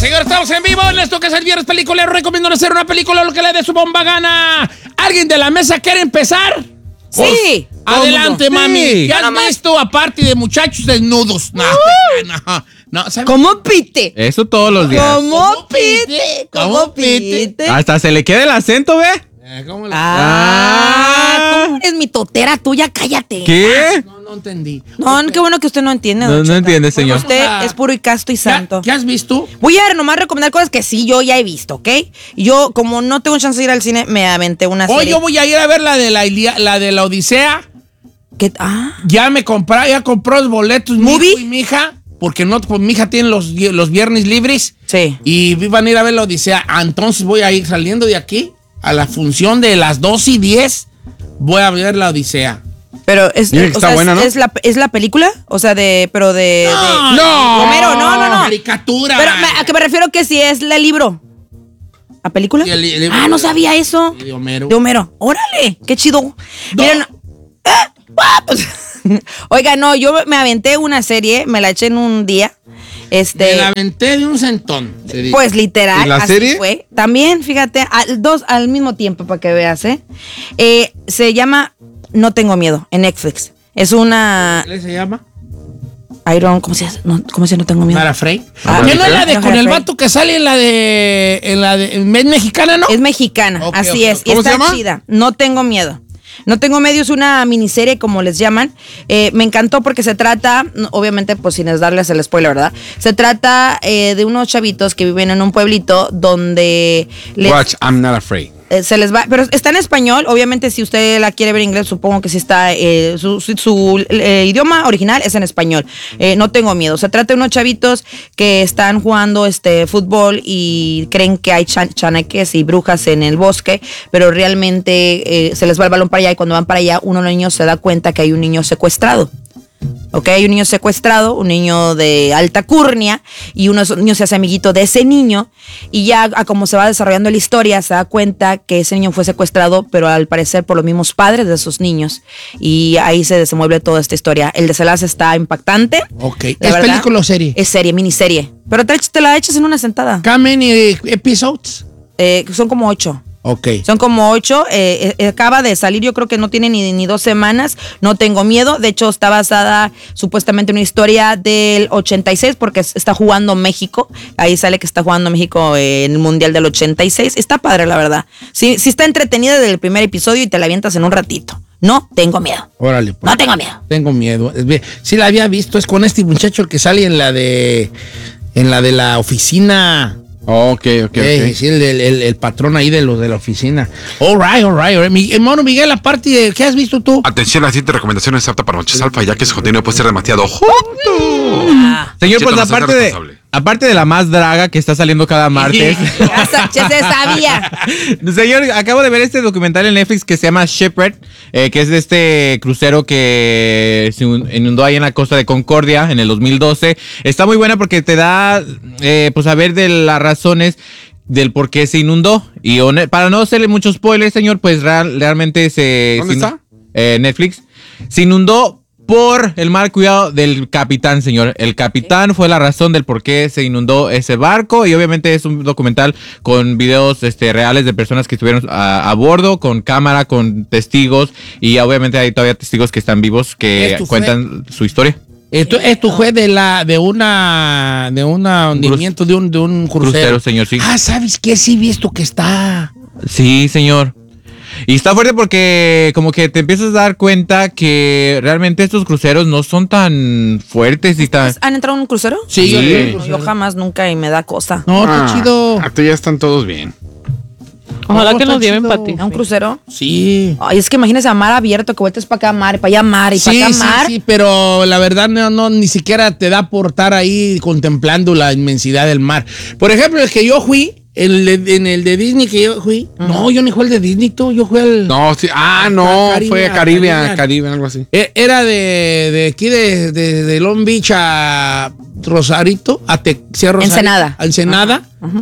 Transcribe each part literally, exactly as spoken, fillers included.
señores, estamos en vivo en esto que es el Viernes Peliculero. Recomiendo hacer una película lo que le dé su bomba gana. ¿Alguien de la mesa quiere empezar? Sí. Pues, adelante, mami. Sí. ¿Qué has No, visto aparte de muchachos desnudos? No, Uh. no, no. ¿sabes? ¿Cómo pite? Eso todos los días. ¿Cómo ¿Cómo pite? pite? ¿Cómo ¿Cómo pite? pite? Hasta se le queda el acento, ¿ve? Eh, ¿Cómo la... Ah, ¿cómo eres mi totera tuya? Cállate. ¿Qué? No, no entendí. No, qué bueno que usted no entiende. No, don no Cheto. entiende, señor. Usted Ah. es puro y casto y ¿Qué, santo. ¿Qué has visto? Voy a nomás recomendar cosas que sí yo ya he visto, ¿ok? Yo, como no tengo chance de ir al cine, me aventé una Hoy serie. yo voy a ir a ver la de la, Ilia- la de la Odisea. ¿Qué? Ah. Ya me compré, ya compró los boletos mi ¿Movie? hijo y mi hija, porque no, pues, mi hija tiene los, los viernes libres. Sí. Y van a ir a ver la Odisea. Entonces voy a ir saliendo de aquí a la función de las dos y diez. Voy a ver la Odisea. Pero es, Mira que o está sea, buena, es, ¿no? es la, es la película, o sea, de, pero de, de- no, Homero, no, no, no. Caricatura. Pero me- a que me refiero que si es el libro. ¿A película? Sí, el- el- ah, no sabía eso. de Homero. De Homero. Órale, qué chido. Miren, ¡ah! ¡Ah! Pues, oiga, no, yo me aventé una serie, me la eché en un día. Este, Me la aventé de un centón. se dice. pues literal, ¿Y la así serie? fue. También, fíjate, al, dos al mismo tiempo para que veas, ¿eh? Eh, Se llama No Tengo Miedo en Netflix. Es una ¿Qué se llama? Iron, ¿cómo se hace? No, ¿cómo se llama? No tengo miedo. Mara Frey. Ah, ¿Qué no es la de no, con Mara el Frey. vato que sale en la de. En la de. ¿Es mexicana, no? Es mexicana, Ok, así ok, es. ok. Y ¿Cómo está se llama? chida. No Tengo Miedo. No Tengo Miedo es una miniserie, como les llaman. Eh, me encantó porque se trata, obviamente, pues sin darles el spoiler, ¿verdad? Se trata eh, de unos chavitos que viven en un pueblito donde les, Watch, I'm not afraid. eh, se les va, pero está en español. Obviamente, si usted la quiere ver en inglés, supongo que sí está. Eh, su su- su, eh, idioma original es en español. Eh, no tengo miedo. Se trata de unos chavitos que están jugando este fútbol y creen que hay chan- chaneques y brujas en el bosque, pero realmente eh, se les va el balón para allá y cuando van para allá, uno de los niños se da cuenta que hay un niño secuestrado. Ok, hay un niño secuestrado, un niño de alta curnia, y uno de esos niños se hace amiguito de ese niño, y ya a como se va desarrollando la historia, se da cuenta que ese niño fue secuestrado, pero al parecer por los mismos padres de esos niños, y ahí se desenvuelve toda esta historia. El desenlace está impactante. Ok. de ¿Es verdad. película o serie? Es serie, miniserie. Pero te, te la echas en una sentada. How many episodes? Eh, son como ocho. Ok. Son como ocho. eh, eh, acaba de salir, yo creo que no tiene ni, ni dos semanas. No tengo miedo. De hecho, está basada supuestamente en una historia del ochenta y seis, porque está jugando México. Ahí sale que está jugando México eh, en el Mundial del ochenta y seis. Está padre, la verdad. Sí, sí está entretenida desde el primer episodio y te la avientas en un ratito. No tengo miedo. Órale, pues. No tengo miedo. Tengo miedo. Es bien, sí la había visto. Es con este muchacho el que sale en la de. En la de la oficina. Ok, ok, Eh, ok. sí, el, el- el- el patrón ahí de los de la oficina. All right, all right. all right. Mi, hermano Miguel, aparte de. ¿Qué has visto tú? Atención, la siguiente recomendación es apta para machos alfa, ya que su contenido puede ser demasiado joto. Señor, Cheto, pues no seas aparte de, responsable. aparte de la más draga que está saliendo cada martes. Ya sa- ya se sabía. Señor, acabo de ver este documental en Netflix que se llama Shipwreck, eh, que es de este crucero que se un- inundó ahí en la costa de Concordia en el dos mil doce. Está muy buena porque te da, eh, pues, a ver de las razones del por qué se inundó. Y hone- para no hacerle mucho spoiler, señor, pues real- realmente se... ¿Dónde se inu- está? eh, Netflix. Se inundó por el mal cuidado del capitán, señor. El capitán fue la razón del por qué se inundó ese barco, y obviamente es un documental con videos este, reales de personas que estuvieron a, a bordo, con cámara, con testigos, y obviamente hay todavía testigos que están vivos que ¿Esto fue? cuentan su historia. Esto, esto fue de la de una de un hundimiento de un de un crucero. Crucero, señor, sí. Ah, ¿sabes qué? Sí, he visto que está. Sí, señor. Y está fuerte porque como que te empiezas a dar cuenta que realmente estos cruceros no son tan fuertes y tan... ¿Han entrado en un crucero? Sí, yo- Sí. No, yo jamás, nunca, y me da cosa. No, Ah, está chido. Hasta ya están todos bien. Ojalá No, que está nos lleven chido. para ti. ¿A un crucero? Sí. Ay, es que imagínese a mar abierto, que vueltes para acá mar, y para allá mar, y Sí, para acá sí, mar. sí, pero la verdad no, no, ni siquiera te da por estar ahí contemplando la inmensidad del mar. Por ejemplo, el que yo fui, el de- en el de Disney que yo fui, no, yo ni fui al de Disney, tú, yo fui al... No, sí. Ah, no, Caribe, fue a Caribe, Caribe. a Caribe, algo así. E- Era de, de aquí de, de, de Long Beach a Rosarito, a Texas, Rosarito, Ensenada. a Ensenada.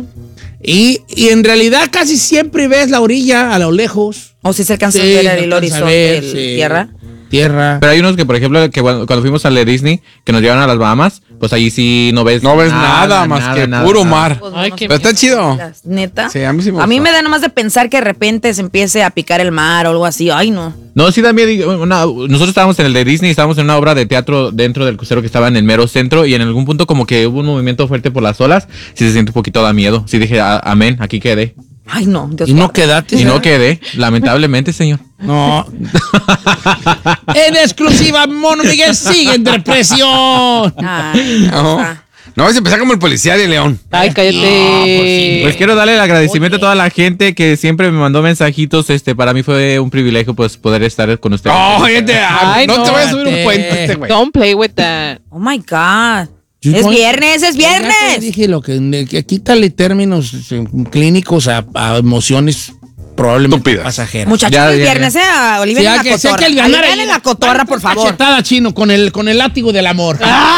Y, y en realidad casi siempre ves la orilla a lo lejos. O si se alcanza Sí, a ver se el alcanza a horizonte ver, de sí. tierra. tierra. Pero hay unos que, por ejemplo, que cuando cuando fuimos al de Disney, que nos llevaron a las Bahamas, pues allí sí no ves No ves nada, más que puro mar. Pues, Ay, no qué sé. Pero está chido. ¿Neta? Sí, a mí sí me A mí gustó. me da nomás de pensar que de repente se empiece a picar el mar o algo así. Ay, no. No, sí también, digo, una- nosotros estábamos en el de Disney, estábamos en una obra de teatro dentro del crucero que estaba en el mero centro y en algún punto como que hubo un movimiento fuerte por las olas, sí se siente un poquito da miedo. Sí dije, "A- amén, aquí quedé." Ay, no. Dios Y no guarde. quedaste. Y no ¿verdad? quedé, lamentablemente, señor. No. En exclusiva, Mono Miguel sigue en depresión. Ay, No, cosa. no vas a empezar como el policía de León. Ay, cállate. Pues quiero darle el agradecimiento Oye. a toda la gente que siempre me mandó mensajitos. Este, para mí fue un privilegio pues poder estar con ustedes. No, gente, Ay, no, no. te vayas a subir un puente este güey. Don't play with that. Oh my God. Yo Es no- viernes, es Ya te viernes. dije lo que, que quítale términos eh, clínicos a, a emociones probablemente Estúpidas. pasajeras. Muchachos, Ya, es ya, viernes, ¿eh? Olivia Sí, en hay la que- sí hay cotorra. que alivianar Alivian ahí. en la cotorra, por favor. Cachetada, Chino, con el, con el látigo del amor.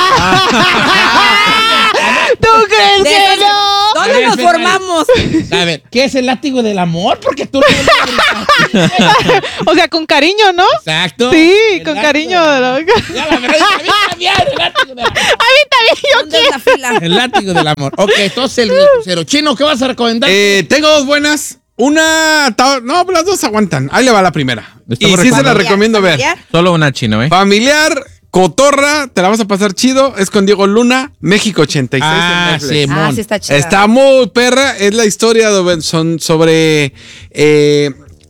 ¿Tú crees De que esas- no? ¿Dónde A ver, nos Ferrari. formamos? A ver, ¿qué es el látigo del amor? Porque tú no lo O sea, con cariño, ¿no? Exacto. Sí, El con látigo cariño. del amor. ¿no? Ya, la verdad, a mí también, el látigo del amor. A mí también, yo ¿Dónde es la fila? El látigo del amor. Ok, entonces el crucero. Chino, ¿qué vas a recomendar? Eh, tengo dos buenas. Una. ta- No, las dos aguantan. Ahí le va la primera. Y Estamos sí se la recomendando- recomiendo ver. ¿Familiar? Solo una chino, ¿eh? Familiar, cotorra, te la vas a pasar chido. Es con Diego Luna, México ochenta y seis. Ah, en Netflix. sí, Ah, sí está chida. Está muy perra. Es la historia de- son sobre. eh,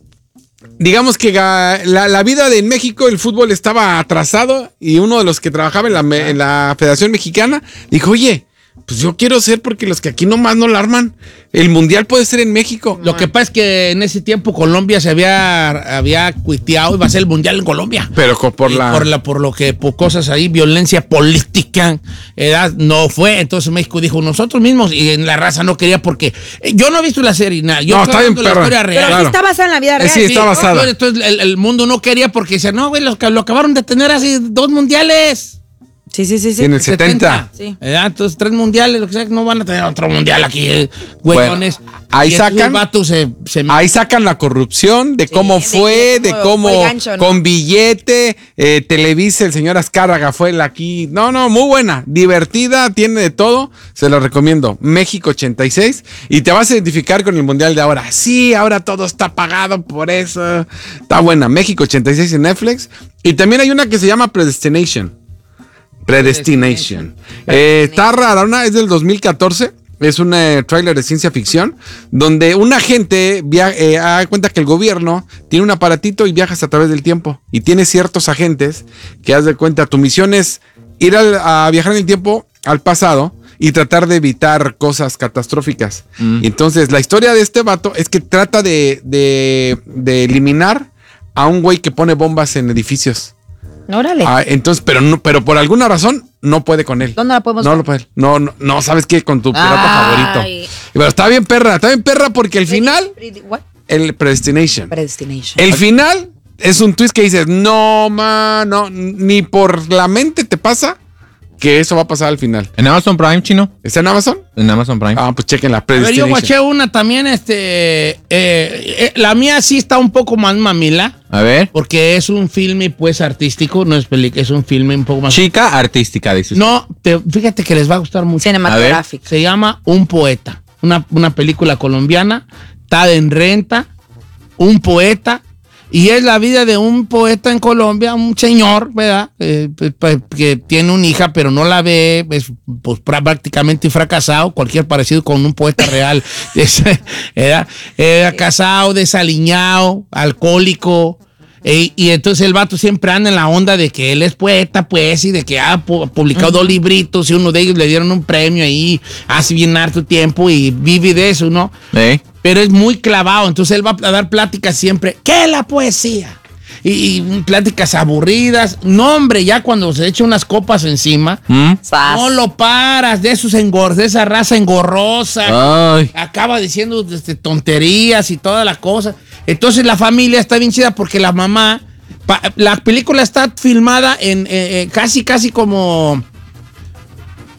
digamos que ga- la, la vida de en México, el fútbol estaba atrasado. Y uno de los que trabajaba en la, me- en la Federación Mexicana dijo: Oye, pues yo quiero ser porque los que aquí nomás no la arman. El mundial puede ser en México. Lo que pasa es que en ese tiempo Colombia se había, había cuiteado y va a ser el mundial en Colombia. Pero co- por Y la. por la por lo que por cosas ahí, violencia política, edad, no fue. Entonces México dijo nosotros mismos y en la raza no quería porque eh, yo no he visto la serie nada. Yo No, estoy está bien hablando de la perra. historia Pero real. Claro. sí está basada en la vida Eh, real. sí, está ¿no? basada. Entonces el, el mundo no quería porque decía, no, güey, lo, lo acabaron de tener hace dos mundiales. Sí, sí, sí, sí. Sí, en el setenta. Sí. ¿Verdad? Entonces, tres mundiales, lo que sea, no van a tener otro mundial aquí, eh, güeyones. Bueno, ahí Y entonces sacan- el vato se, se Ahí sacan la corrupción de cómo de- fue, de de cómo cómo fue el gancho, ¿no? con billete, eh, Televisa, el señor Azcárraga fue el aquí. No, no, muy buena, divertida, tiene de todo. Se lo recomiendo. México ochenta y seis. Y te vas a identificar con el mundial de ahora. Sí, ahora todo está pagado por eso. Está buena. México ochenta y seis en Netflix. Y también hay una que se llama Predestination. Predestination. Eh, está rara, una es del dos mil catorce. Es un eh, tráiler de ciencia ficción donde un agente via- eh, da cuenta que el gobierno tiene un aparatito y viajas a través del tiempo. Y tiene ciertos agentes que haz de cuenta, tu misión es ir al- a viajar en el tiempo al pasado y tratar de evitar cosas catastróficas. Y entonces la historia de este vato es que trata de, de, de eliminar a un güey que pone bombas en edificios. Órale. Ah, entonces, pero no, pero por alguna razón no puede con él. ¿Dónde la podemos No ver? lo puede. No, no, no, ¿sabes qué? Con tu pirata Ay. favorito. Pero está bien perra, está bien perra porque el final, Predi- what? el Predestination. Predestination. El final es un twist que dices, no, man, no, ni por la mente te pasa que eso va a pasar al final. ¿En Amazon Prime, chino? ¿Está en Amazon? En Amazon Prime. Ah, pues chequen la A ver, yo Predestination. guaché una también, este, eh, eh, la mía sí está un poco más mamila, A ver. porque es un filme, pues, artístico, no es película, es un filme un poco más... Chica artística, dices. No, te- fíjate que les va a gustar mucho. Cinematográfico. Se llama Un Poeta, una, una película colombiana, está en renta, un poeta, y es la vida de un poeta en Colombia, un señor, ¿verdad? Eh, pues, pues, que tiene una hija, pero no la ve, es pues, prá- prácticamente fracasado, cualquier parecido con un poeta real. Es, era, era casado, desaliñado, alcohólico. E- y entonces el vato siempre anda en la onda de que él es poeta, pues, y de que ha pu- publicado dos libritos y uno de ellos le dieron un premio ahí hace bien harto tiempo y vive de eso, ¿no? ¿Eh? Pero es muy clavado, entonces él va a dar pláticas siempre. ¿Qué es la poesía? Y, y pláticas aburridas. No, hombre, ya cuando se echa unas copas encima, ¿Mm? Sas. no lo paras de esos engor, de esa raza engorrosa. Ay. Acaba diciendo este, tonterías y toda la cosa. Entonces la familia está bien chida porque la mamá, pa- la película está filmada en eh, eh, casi, casi como,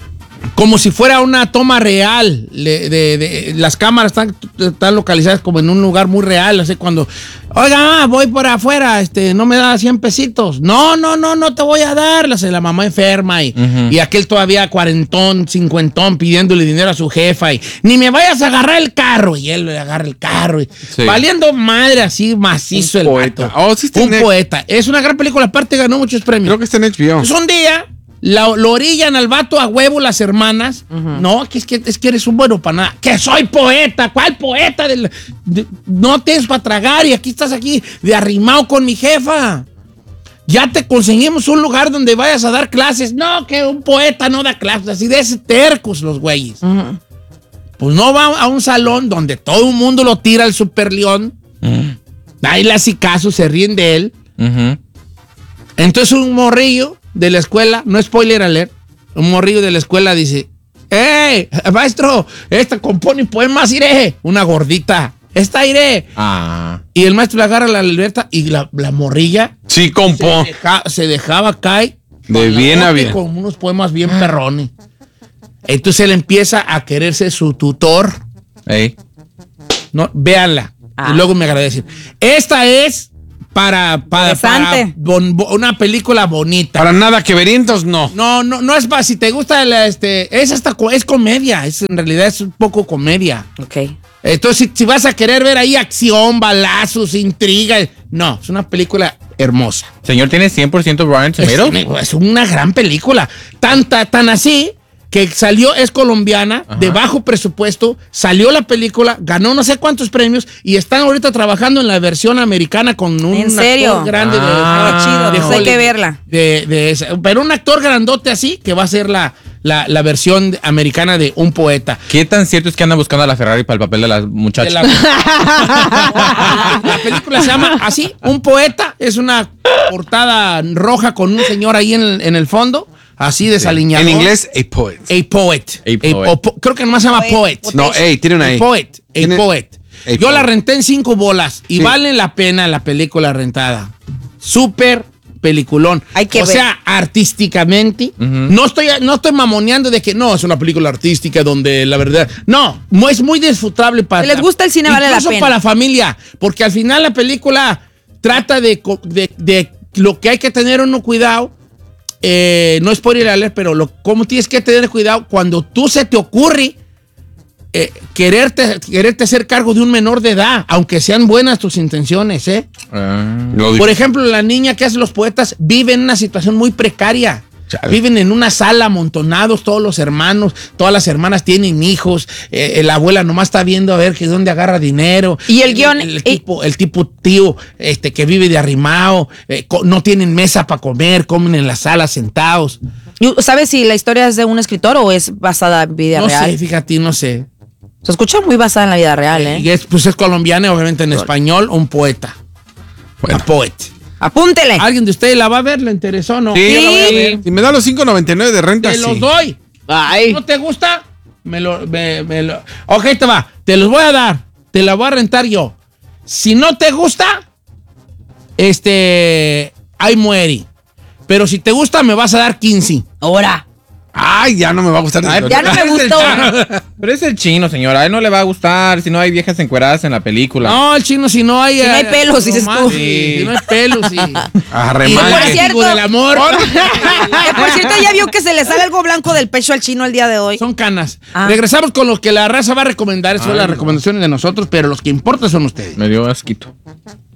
como si fuera una toma real. Le- de, de- las cámaras están, están localizadas como en un lugar muy real. Así cuando, oiga, mamá, voy por afuera, este, no me da cien pesitos. No, no, no, no te voy a dar. La, la mamá enferma y, Ujú. y aquel todavía cuarentón, cincuentón, pidiéndole dinero a su jefa. Y ni me vayas a agarrar el carro. Y él le agarra el carro. Y, Sí. valiendo madre así macizo Un el poeta. vato. Oh, sí está un en- poeta. Es una gran película. Aparte ganó muchos premios. Creo que está en H B O. Pues un día la- lo orillan al vato a huevo las hermanas. No, que es, que es que eres un bueno para nada. Que soy poeta. ¿Cuál poeta? Del- de- no tienes para tragar y aquí estás aquí de arrimado con mi jefa. Ya te conseguimos un lugar donde vayas a dar clases. No, que un poeta no da clases. Así de ese tercos los güeyes. Pues no va a un salón donde todo el mundo lo tira al super león. Ahí le hace caso, se ríen de él. Ujú. Entonces un morrillo de la escuela, no spoiler alert, un morrillo de la escuela dice, ¡Ey, maestro! Esta compone poemas, iré. Una gordita. Esta iré. Ah. Y el maestro le agarra la libreta y la, la morrilla Sí, se, compo. deja- se dejaba caer. De con la bien a boca y bien. Con unos poemas bien perrones. Entonces él empieza a quererse su tutor. Ey. No, véanla. Ah. Y luego me agradecen. Esta es para, para, para Interesante. bon- bo- una película bonita. Para nada que verientos, no. No, no, no es para, si te gusta la, este, es hasta, co- es comedia, es, en realidad es un poco comedia. Ok. Entonces, si, si vas a querer ver ahí acción, balazos, intriga, no, es una película hermosa. Señor, ¿tiene cien por ciento Rotten Es, Tomatoes? es una gran película. Tanta, tan así que salió, es colombiana, Ajá. de bajo presupuesto, salió la película, ganó no sé cuántos premios y están ahorita trabajando en la versión americana con un ¿En serio? actor grande de, Ah, chido, de pues hay que Hollywood. verla. De, de esa- pero un actor grandote así que va a ser la, la, la versión de- americana de Un Poeta. ¿Qué tan cierto es que anda buscando a la Ferrari para el papel de las De muchachas? La, la película se llama así, Un Poeta. Es una portada roja con un señor ahí en el, en el fondo, así desaliñado. En inglés, a poet. A poet. A A- poet. o po- creo que nomás se llama poet. Poet. No, ey, tiene una A E. poet. A Tiene- poet. A Yo poet. la renté en cinco bolas y Sí. vale la pena la película rentada. Súper peliculón. Hay que o ver. sea, artísticamente, Ujú. no estoy no estoy mamoneando de que no, es una película artística donde la verdad, no, mu- es muy disfrutable para Si les gusta el cine, vale la incluso pena. para la familia, porque al final la película trata de, co- de, de lo que hay que tener uno cuidado. Eh, no es por ir a leer, pero lo, cómo tienes que tener cuidado cuando tú se te ocurre eh, quererte, quererte hacer cargo de un menor de edad, aunque sean buenas tus intenciones, ¿eh? Ah. Lo di- Por ejemplo, la niña que hace Los Poetas vive en una situación muy precaria. Chale. Viven en una sala amontonados todos los hermanos, todas las hermanas tienen hijos, eh, la abuela nomás está viendo a ver que dónde agarra dinero. Y el guión, El, eh, tipo, el tipo tío este, que vive de arrimao, eh, co- no tienen mesa para comer, comen en la sala sentados. ¿Y ¿Sabes si la historia es de un escritor o es basada en vida No real? sé, fíjate, no sé. Se escucha muy basada en la vida real, ¿eh? Y es, pues es colombiana, obviamente en español, un poeta. Bueno. A poet. Apúntele. ¿Alguien de ustedes la va a ver? ¿Le interesó o no? Sí, Sí. yo lo voy a ver. Si me da los cinco noventa y nueve de renta, Te sí. los doy. Ay. ¿No te gusta? Me lo, me, me lo... Ok, te va. Te los voy a dar. Te la voy a rentar yo. Si no te gusta, este... ahí muere. Pero si te gusta, me vas a dar quince. Ahora. Ay, ya no me va a gustar. Ay, Ya no me pero es el gustó. chino. Pero es el chino, señora. A él no le va a gustar si no hay viejas encueradas en la película. No, el chino, si no hay... Si no hay eh, pelos, dices tú. romance, Si no hay pelos, sí. Arremán. por Y el cierto- testigo del amor. Que por cierto, ya vio que se le sale algo blanco del pecho al chino el día de hoy. Son canas. Ah. Regresamos con lo que la raza va a recomendar. Eso Ay, es las no. recomendaciones de nosotros, pero los que importan son ustedes. Me dio asquito.